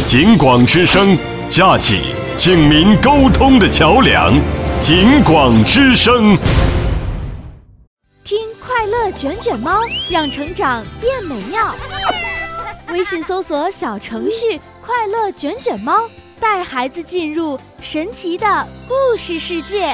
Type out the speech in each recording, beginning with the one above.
警广之声，架起警民沟通的桥梁。警广之声， 听快乐卷卷猫，让成长变美妙。微信搜索小程序“快乐卷卷猫”，带孩子进入神奇的故事世界。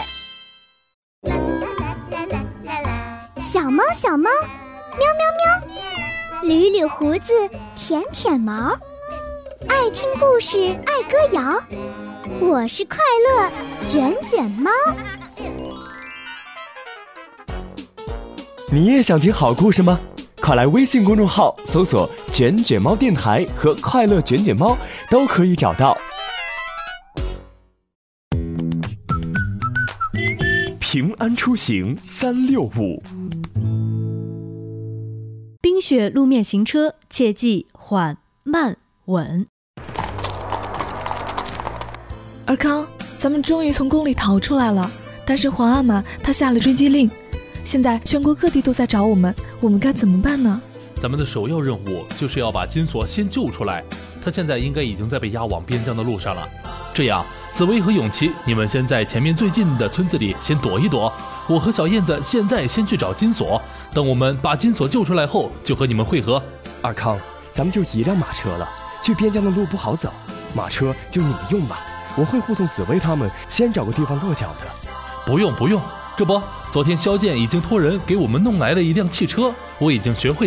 小猫小猫，喵喵喵，捋捋胡子，舔舔毛，爱听故事，爱歌谣。我是快乐卷卷猫。 你也想听好故事吗？快来微信公众号搜索卷卷猫电台和快乐卷卷猫，都可以找到。平安出行365， 冰雪路面行车切记缓慢稳。 尔康，咱们终于从宫里逃出来了，但是皇阿玛她下了追击令，现在全国各地都在找我们该怎么办呢？ 咱们的首要任务就是要把金锁先救出来，他现在应该已经在被押往边疆的路上了。这样，紫薇和永琪，你们先在前面最近的村子里先躲一躲，我和小燕子现在先去找金锁，等我们把金锁救出来后，就和你们会合。 尔康，咱们就一辆马车了，去边疆的路不好走，马车就你们用吧，我会护送紫薇他们先找个地方落脚的。 不用，这不，昨天萧剑已经托人给我们弄来了一辆汽车，我已经学会